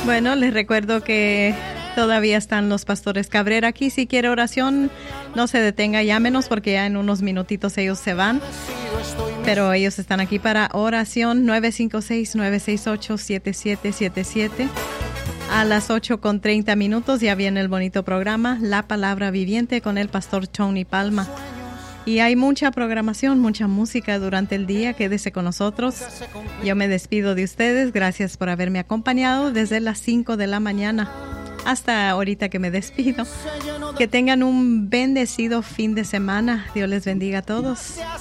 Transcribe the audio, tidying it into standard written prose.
Bueno, les recuerdo que todavía están los pastores Cabrera aquí. Si quiere oración, no se detenga, llámenos porque ya en unos minutitos ellos se van. Pero ellos están aquí para oración. 956-968-7777. A las 8:30 ya viene el bonito programa La Palabra Viviente con el pastor Tony Palma. Y hay mucha programación, mucha música durante el día. Quédese con nosotros. Yo me despido de ustedes. Gracias por haberme acompañado desde las 5 de la mañana hasta ahorita que me despido. Que tengan un bendecido fin de semana. Dios les bendiga a todos.